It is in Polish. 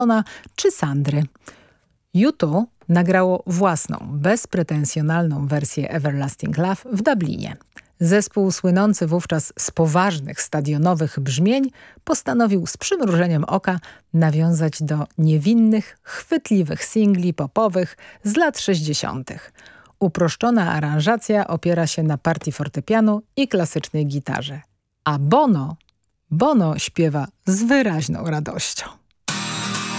Ona czy Sandry. U2 nagrało własną, bezpretensjonalną wersję Everlasting Love w Dublinie. Zespół słynący wówczas z poważnych stadionowych brzmień postanowił z przymrużeniem oka nawiązać do niewinnych, chwytliwych singli popowych z lat 60. Uproszczona aranżacja opiera się na partii fortepianu i klasycznej gitarze. A Bono śpiewa z wyraźną radością.